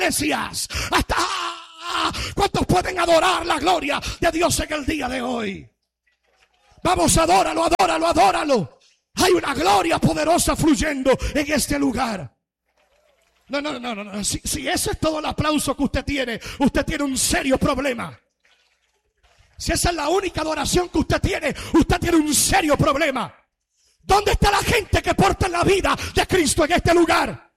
iglesias. ¿Cuántos pueden adorar la gloria de Dios en el día de hoy? Vamos, adóralo, adóralo, adóralo. Hay una gloria poderosa fluyendo en este lugar. No. Si ese es todo el aplauso que usted tiene un serio problema. Si esa es la única adoración que usted tiene un serio problema. ¿Dónde está la gente que porta la vida de Cristo en este lugar?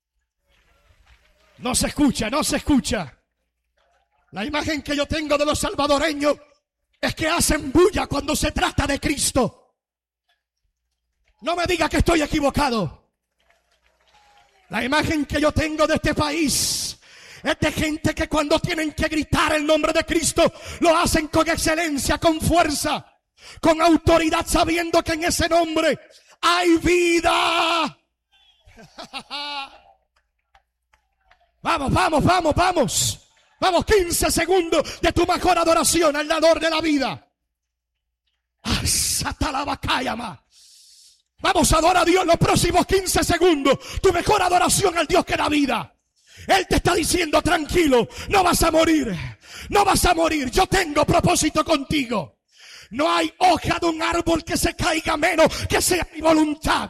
No se escucha, no se escucha. La imagen que yo tengo de los salvadoreños es que hacen bulla cuando se trata de Cristo. No me diga que estoy equivocado. La imagen que yo tengo de este país es de gente que cuando tienen que gritar el nombre de Cristo, lo hacen con excelencia, con fuerza, con autoridad, sabiendo que en ese nombre hay vida. Vamos. Vamos, 15 segundos de tu mejor adoración al dador de la vida. Vamos, adora a Dios los próximos 15 segundos. Tu mejor adoración al Dios que da vida. Él te está diciendo, tranquilo, no vas a morir. No vas a morir. Yo tengo propósito contigo. No hay hoja de un árbol que se caiga menos que sea mi voluntad.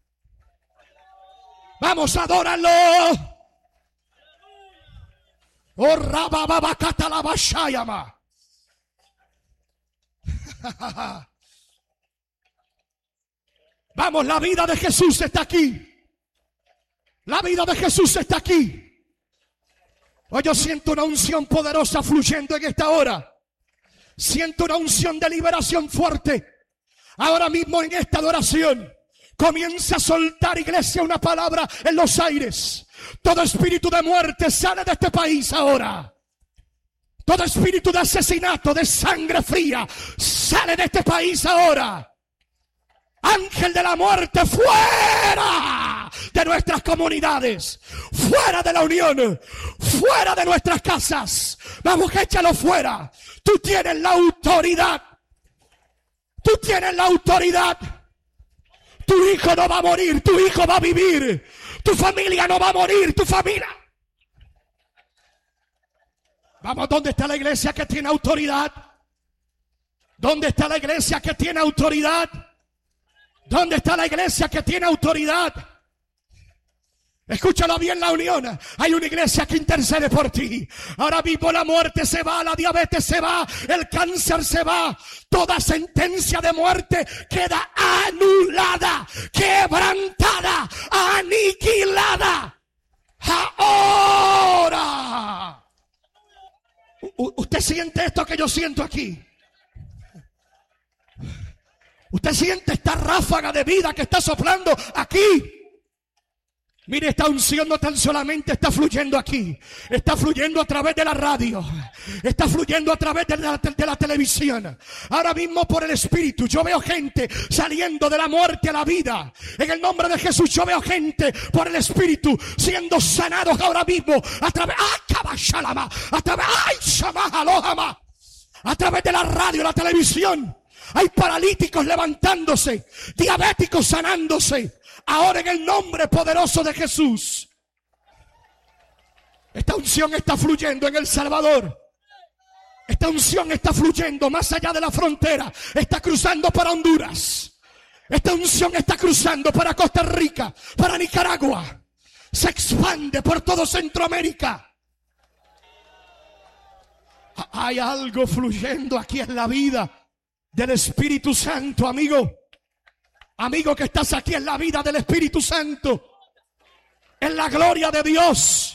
Vamos, adóralo. Oh, rabababacata la bashayama. Vamos, la vida de Jesús está aquí. La vida de Jesús está aquí. Hoy yo siento una unción poderosa fluyendo en esta hora. Siento una unción de liberación fuerte. Ahora mismo en esta adoración comienza a soltar, iglesia, una palabra en los aires. Todo espíritu de muerte sale de este país ahora. Todo espíritu de asesinato, de sangre fría, sale de este país ahora. Ángel de la muerte, fuera de nuestras comunidades, fuera de la unión, fuera de nuestras casas. Vamos, échalo fuera. Tú tienes la autoridad. Tú tienes la autoridad. Tu hijo no va a morir, tu hijo va a vivir. Tu familia no va a morir, tu familia. Vamos, ¿dónde está la iglesia que tiene autoridad? ¿Dónde está la iglesia que tiene autoridad? ¿Dónde está la iglesia que tiene autoridad? Escúchalo bien, la unión. Hay una iglesia que intercede por ti. Ahora mismo la muerte se va, la diabetes se va, el cáncer se va. Toda sentencia de muerte queda anulada, quebrantada, aniquilada. Ahora. ¿Usted siente esto que yo siento aquí? ¿Usted siente esta ráfaga de vida que está soplando aquí? Mire, esta unción no tan solamente está fluyendo aquí, está fluyendo a través de la radio, está fluyendo a través de la televisión. Ahora mismo por el Espíritu yo veo gente saliendo de la muerte a la vida. En el nombre de Jesús yo veo gente por el Espíritu siendo sanados ahora mismo a través de la radio, la televisión. Hay paralíticos levantándose, diabéticos sanándose. Ahora en el nombre poderoso de Jesús. Esta unción está fluyendo en El Salvador. Esta unción está fluyendo más allá de la frontera. Está cruzando para Honduras. Esta unción está cruzando para Costa Rica, para Nicaragua. Se expande por todo Centroamérica. Hay algo fluyendo aquí en la vida del Espíritu Santo, amigo. Amigo que estás aquí, en la vida del Espíritu Santo. En la gloria de Dios.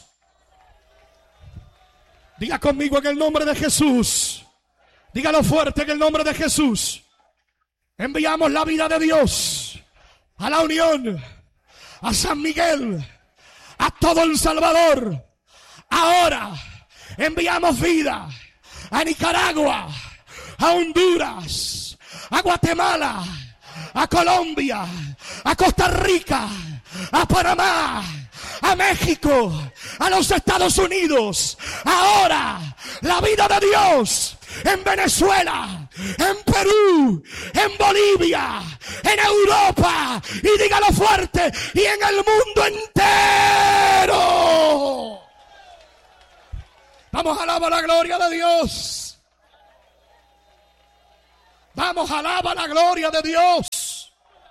Diga conmigo en el nombre de Jesús. Dígalo fuerte en el nombre de Jesús. Enviamos la vida de Dios a la unión, a San Miguel, a todo El Salvador. Ahora enviamos vida a Nicaragua, a Honduras, a Guatemala, a Colombia, a Costa Rica, a Panamá, a México, a los Estados Unidos. Ahora la vida de Dios en Venezuela, en Perú, en Bolivia, en Europa, y dígalo fuerte, y en el mundo entero. Vamos, alaba la gloria de Dios. Vamos, alaba la gloria de Dios.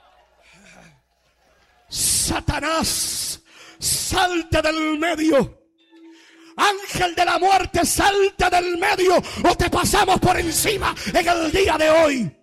Satanás, salte del medio. Ángel de la muerte, salte del medio o te pasamos por encima en el día de hoy.